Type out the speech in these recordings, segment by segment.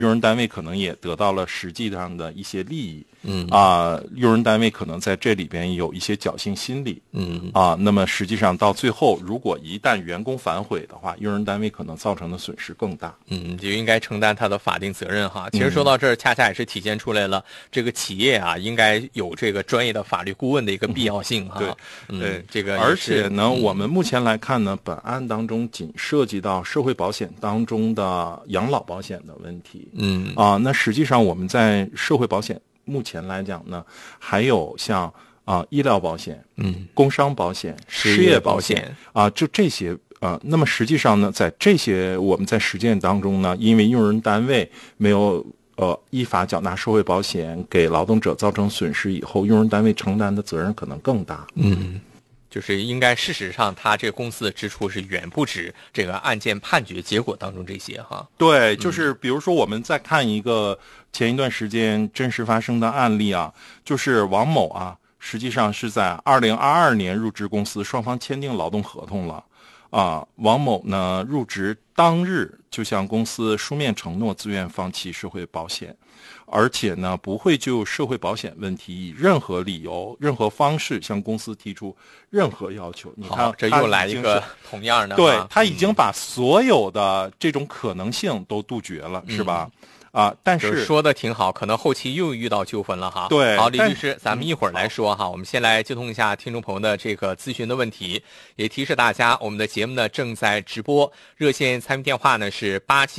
用人单位可能也得到了实际上的一些利益。用人单位可能在这里边有一些侥幸心理。那么实际上到最后，如果一旦员工反悔的话，用人单位可能造成的损失更大。 就应该承担他的法定责任哈。其实说到这儿，恰恰也是体现出来了这个企业啊，应该有这个专业的法律顾问的一个必要性哈。 对， 这个而且呢，我们目前来看呢，本案当中仅涉及到社会保险当中的养老保险的问题。那实际上我们在社会保险目前来讲呢，还有像医疗保险、工伤保险、失业保险就这些那么实际上呢，在这些我们在实践当中呢，因为用人单位没有依法缴纳社会保险，给劳动者造成损失以后，用人单位承担的责任可能更大。 就是应该事实上他这个公司的支出是远不止这个案件判决结果当中这些哈。 对，就是比如说我们再看一个前一段时间真实发生的案例就是王某实际上是在2022年入职公司，双方签订劳动合同了。王某呢入职当日就向公司书面承诺自愿放弃社会保险，而且呢不会就社会保险问题以任何理由、任何方式向公司提出任何要求。你看， 这又来一个同样的， 对，他已经把所有的这种可能性都杜绝了，是吧？但是说的挺好，可能后期又遇到纠纷了哈。 对， 好，李律师，咱们一会儿来说哈。我们先来接通一下听众朋友的这个咨询的问题，也提示大家，我们的节目呢正在直播，热线参与电话呢是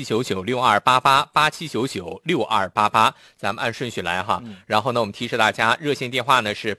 87996288，87996288，咱们按顺序来哈。然后呢，我们提示大家，热线电话呢是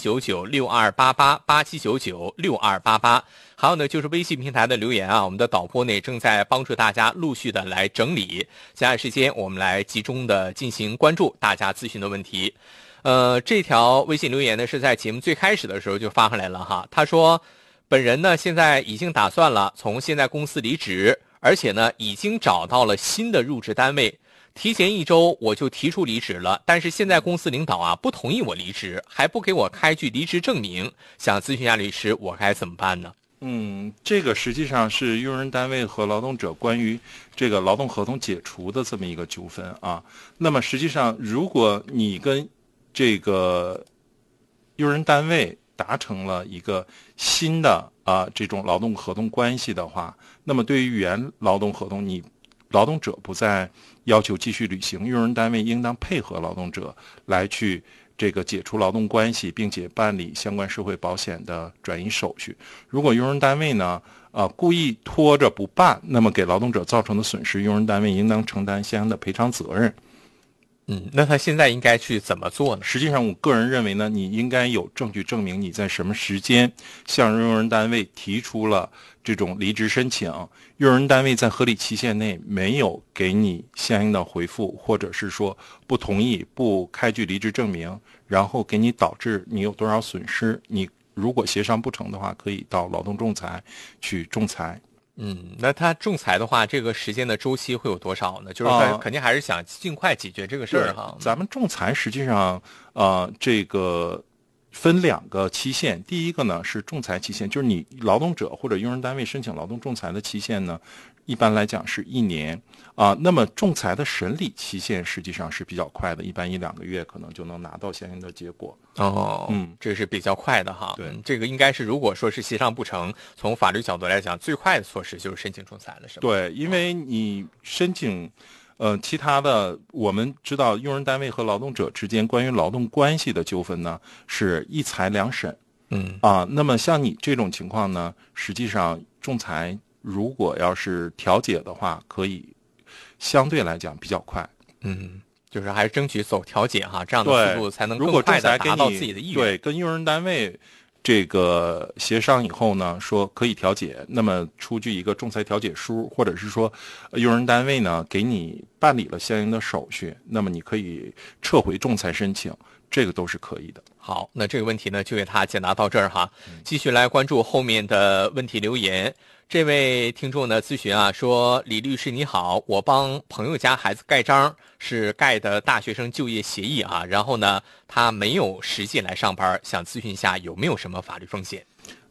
87996288，87996288。还有呢，就是微信平台的留言我们的导播呢正在帮助大家陆续的来整理。接下来时间，我们来集中的进行关注大家咨询的问题。这条微信留言呢是在节目最开始的时候就发上来了哈。他说，本人呢现在已经打算了从现在公司离职，而且呢已经找到了新的入职单位。提前1周我就提出离职了，但是现在公司领导不同意我离职，还不给我开具离职证明，想咨询一下律师，我该怎么办呢？ 这个实际上是用人单位和劳动者关于这个劳动合同解除的这么一个纠纷那么实际上，如果你跟这个用人单位达成了一个新的这种劳动合同关系的话，那么对于原劳动合同，你劳动者不再要求继续履行，用人单位应当配合劳动者来去这个解除劳动关系，并且办理相关社会保险的转移手续。如果用人单位呢故意拖着不办，那么给劳动者造成的损失，用人单位应当承担相应的赔偿责任。 那他现在应该去怎么做呢？ 实际上我个人认为呢，你应该有证据证明你在什么时间向用人单位提出了这种离职申请，用人单位在合理期限内没有给你相应的回复，或者是说不同意不开具离职证明，然后给你导致你有多少损失，你如果协商不成的话，可以到劳动仲裁去仲裁。 那他仲裁的话，这个时间的周期会有多少呢？就是他肯定还是想尽快解决这个事儿哈。 咱们仲裁实际上这个分2个期限，第一个呢是仲裁期限，就是你劳动者或者用人单位申请劳动仲裁的期限呢，一般来讲是1年那么仲裁的审理期限实际上是比较快的，一般1-2个月可能就能拿到相应的结果。 这是比较快的哈。 对， 这个应该是如果说是协商不成，从法律角度来讲，最快的措施就是申请仲裁了，是吧？ 对，因为你申请其他的，我们知道用人单位和劳动者之间关于劳动关系的纠纷呢是一裁2审。那么像你这种情况呢，实际上仲裁如果要是调解的话，可以相对来讲比较快。 就是还是争取走调解哈，这样的速度才能更快的达到自己的意愿。 对，跟用人单位这个协商以后呢，说可以调解，那么出具一个仲裁调解书，或者是说用人单位呢给你办理了相应的手续，那么你可以撤回仲裁申请，这个都是可以的。 好，那这个问题呢就给他解答到这儿哈。继续来关注后面的问题留言。这位听众呢咨询说，李律师你好，我帮朋友家孩子盖章，是盖的大学生就业协议然后呢他没有实际来上班，想咨询一下有没有什么法律风险。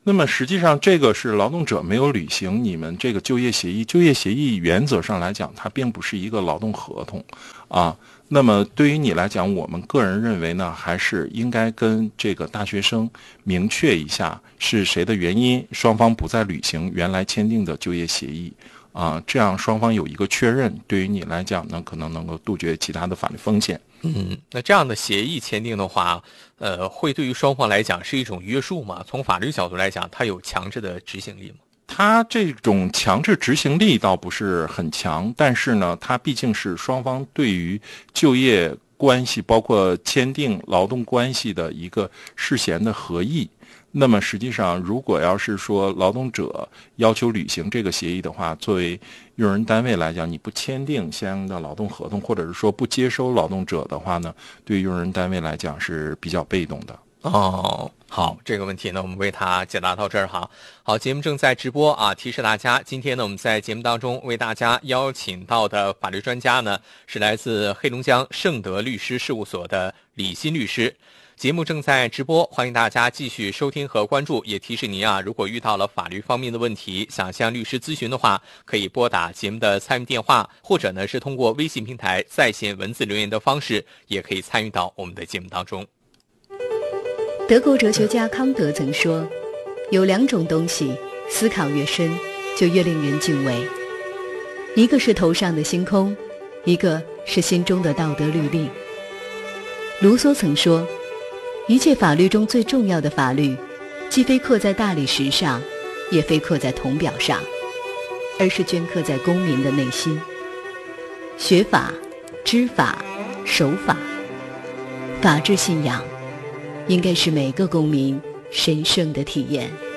那么实际上这个是劳动者没有履行你们这个就业协议，就业协议原则上来讲它并不是一个劳动合同啊。那么对于你来讲，我们个人认为呢，还是应该跟这个大学生明确一下是谁的原因，双方不再履行原来签订的就业协议啊，这样双方有一个确认，对于你来讲呢，可能能够杜绝其他的法律风险。 那这样的协议签订的话，会对于双方来讲是一种约束吗？从法律角度来讲，它有强制的执行力吗？ 它这种强制执行力倒不是很强，但是呢，它毕竟是双方对于就业关系，包括签订劳动关系的一个事先的合意。那么实际上，如果要是说劳动者要求履行这个协议的话，作为用人单位来讲，你不签订相应的劳动合同，或者是说不接收劳动者的话呢，对于用人单位来讲是比较被动的。 好，这个问题呢，我们为他解答到这儿哈。好，节目正在直播啊，提示大家，今天呢，我们在节目当中为大家邀请到的法律专家呢，是来自黑龙江盛德律师事务所的李欣律师。节目正在直播，欢迎大家继续收听和关注。也提示您啊，如果遇到了法律方面的问题，想向律师咨询的话，可以拨打节目的参与电话，或者呢是通过微信平台在线文字留言的方式，也可以参与到我们的节目当中。 德国哲学家康德曾说，有2种东西，思考越深，就越令人敬畏。一个是头上的星空，一个是心中的道德律令。卢梭曾说，一切法律中最重要的法律，既非刻在大理石上，也非刻在铜表上，而是镌刻在公民的内心。学法、知法、守法，法治信仰应该是每个公民神圣的体验。